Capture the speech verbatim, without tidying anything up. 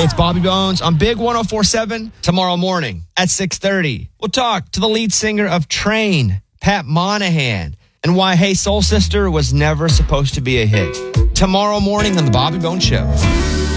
Hey, it's Bobby Bones on Big one oh four point seven tomorrow morning at six thirty. We'll talk to the lead singer of Train, Pat Monahan, and why Hey Soul Sister was never supposed to be a hit. Tomorrow morning on The Bobby Bones Show.